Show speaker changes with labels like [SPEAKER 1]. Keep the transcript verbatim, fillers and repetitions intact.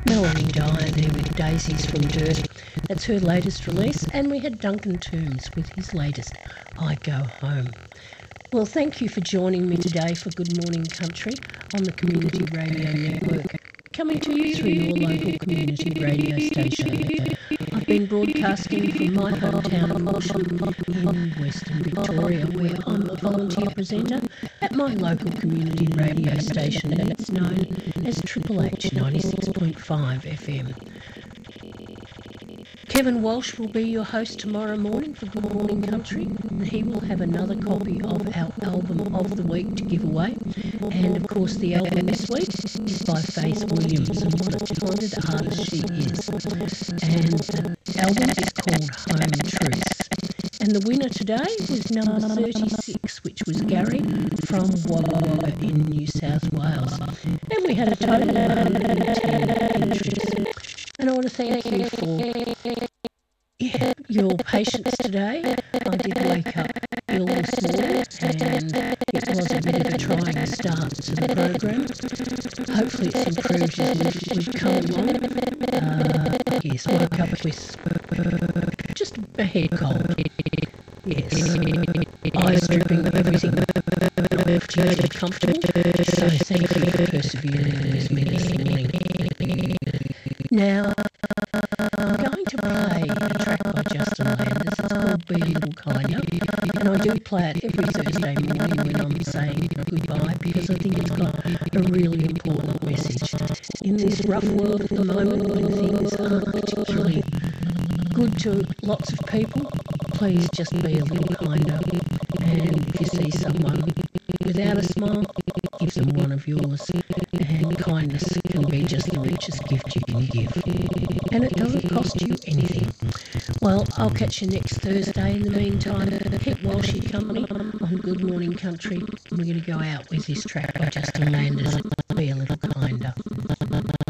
[SPEAKER 1] Melanie Dyer there with Daisies from Dirt. That's her latest release. And we had Duncan Toombs with his latest, I Go Home. Well, thank you for joining me today for Good Morning Country on the Community Radio Network, coming to you through your local community radio station. I've been broadcasting from my hometown of Horsham in Western Victoria, where I'm a volunteer presenter at my local community radio station, and it's known as Triple H ninety-six point five F M. Kevin Walsh will be your host tomorrow morning for Good Morning Country, and he will have another copy of our album of the week to give away. And of course, the album this week is by Faith Williams, and what a talented artist she is. And the album is called Home Truths. And the winner today was number thirty-six, which was Gary from Wagga Wagga in New South Wales. And we had a total of one hundred ten entries. And I want to thank you for yeah, your patience today. I did wake up ill this morning, and it was a bit of a trying start to the program. Hopefully it's improved as we've, we've come along. Uh, yes, woke up with just a head cold. Yes, eyes dripping, everything not totally comfortable. So thank you for persevering with me this morning. Now, I'm going to play a track by Justin Landers. It's called Be a Little Kinder, and I do play it every Thursday morning when I'm saying goodbye, because I think it's got a really important message. In this rough world at the moment, when things aren't particularly good to lots of people, please just be a little kinder. And if you see someone without a smile, give them one of yours. And kindness can be just the richest gift you can give. And it doesn't cost you anything. Well, I'll catch you next Thursday. In the meantime, keep Walshy company on Good Morning Country. And we're going to go out with this track by Justin Landers, Be a Little Kinder.